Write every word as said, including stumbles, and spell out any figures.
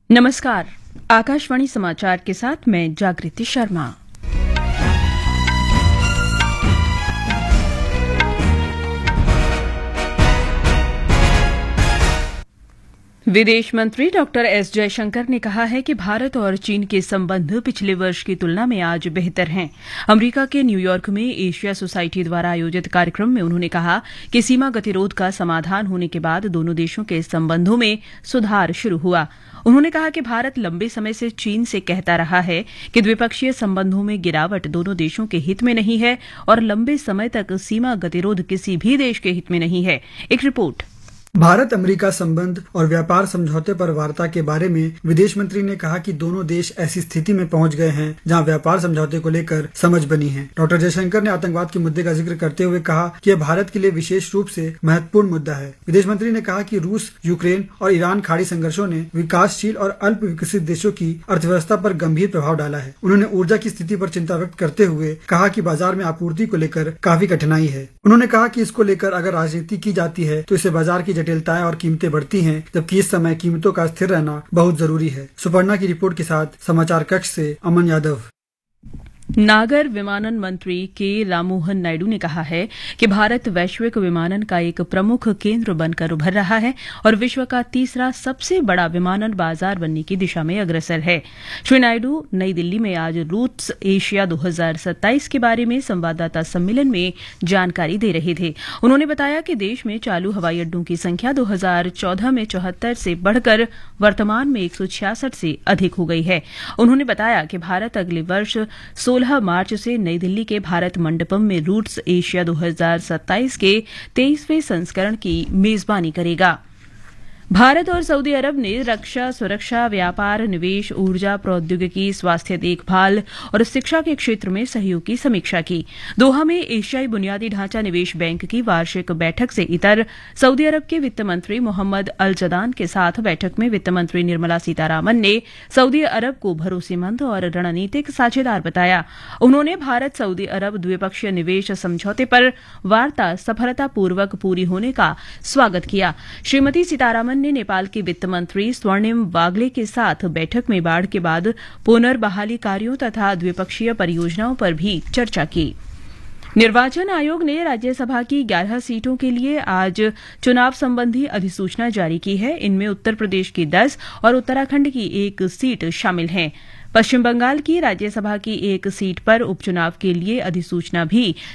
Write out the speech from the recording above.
नमस्कार। आकाशवाणी समाचार के साथ मैं जागृति शर्मा। विदेश मंत्री डॉक्टर एस जयशंकर ने कहा है कि भारत और चीन के संबंध पिछले वर्ष की तुलना में आज बेहतर हैं। अमेरिका के न्यूयॉर्क में एशिया सोसाइटी द्वारा आयोजित कार्यक्रम में उन्होंने कहा कि सीमा गतिरोध का समाधान होने के बाद दोनों देशों के संबंधों में सुधार शुरू हुआ। उन्होंने कहा कि भारत लंबे समय से चीन से कहता रहा है कि द्विपक्षीय संबंधों में गिरावट दोनों देशों के हित में नहीं है और लंबे समय तक सीमा गतिरोध किसी भी देश के हित में नहीं है। एक रिपोर्ट। भारत अमेरिका संबंध और व्यापार समझौते पर वार्ता के बारे में विदेश मंत्री ने कहा कि दोनों देश ऐसी स्थिति में पहुंच गए हैं जहां व्यापार समझौते को लेकर समझ बनी है। डॉक्टर जयशंकर ने आतंकवाद के मुद्दे का जिक्र करते हुए कहा कि यह भारत के लिए विशेष रूप से महत्वपूर्ण मुद्दा है। विदेश मंत्री ने कहा कि रूस, यूक्रेन और ईरान खाड़ी संघर्षों ने विकासशील और अल्प विकसित देशों की अर्थव्यवस्था पर गंभीर प्रभाव डाला है। उन्होंने ऊर्जा की स्थिति पर चिंता व्यक्त करते हुए कहा कि बाजार में आपूर्ति को लेकर काफी कठिनाई है। उन्होंने कहा कि इसको लेकर अगर राजनीति की जाती है तो इससे बाजार की जटिलताएं और कीमतें बढ़ती हैं, जबकि इस समय कीमतों का स्थिर रहना बहुत जरूरी है। सुपर्णा की रिपोर्ट के साथ समाचार कक्ष से अमन यादव। नागर विमानन मंत्री के राममोहन नायडू ने कहा है कि भारत वैश्विक विमानन का एक प्रमुख केंद्र बनकर उभर रहा है और विश्व का तीसरा सबसे बड़ा विमानन बाजार बनने की दिशा में अग्रसर है। श्री नायडू नई दिल्ली में आज रूट्स एशिया दो हज़ार सत्ताईस के बारे में संवाददाता सम्मेलन में जानकारी दे रहे थे। उन्होंने बताया कि देश में चालू हवाई अड्डों की संख्या दो हज़ार चौदह में चौहत्तर से बढ़कर वर्तमान में एक सौ छियासठ से अधिक हो गई है। उन्होंने बताया कि भारत अगले वर्ष सोलह मार्च से नई दिल्ली के भारत मंडपम में रूट्स एशिया दो हज़ार सत्ताईस के तेईसवें संस्करण की मेजबानी करेगा। भारत और सऊदी अरब ने रक्षा, सुरक्षा, व्यापार, निवेश, ऊर्जा, प्रौद्योगिकी, स्वास्थ्य देखभाल और शिक्षा के क्षेत्र में सहयोग की समीक्षा की। दोहा में एशियाई बुनियादी ढांचा निवेश बैंक की वार्षिक बैठक से इतर सऊदी अरब के वित्त मंत्री मोहम्मद अल जदान के साथ बैठक में वित्त मंत्री निर्मला सीतारामन ने सऊदी अरब को भरोसेमंद और रणनीतिक साझेदार बताया। उन्होंने भारत सऊदी अरब द्विपक्षीय निवेश समझौते पर वार्ता सफलतापूर्वक पूरी होने का स्वागत किया। श्रीमती सीतारामन ने नेपाल के वित्त मंत्री स्वर्णिम वाग्ले के साथ बैठक में बाढ़ के बाद पुनर्बहाली कार्यों तथा द्विपक्षीय परियोजनाओं पर भी चर्चा की। निर्वाचन आयोग ने राज्यसभा की ग्यारह सीटों के लिए आज चुनाव संबंधी अधिसूचना जारी की है। इनमें उत्तर प्रदेश की दस और उत्तराखंड की एक सीट शामिल हैं। पश्चिम बंगाल की राज्यसभा की एक सीट पर उपचुनाव के लिए अधिसूचना भी